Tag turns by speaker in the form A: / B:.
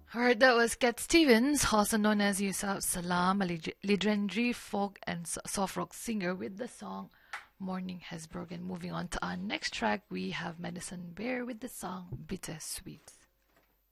A: Alright, that was Cat Stevens, also known as Yusuf Salam, a legendary folk and soft rock singer with the song Morning Has Broken. Moving on to our next track, we have Medicine Bear with the song Bittersweet.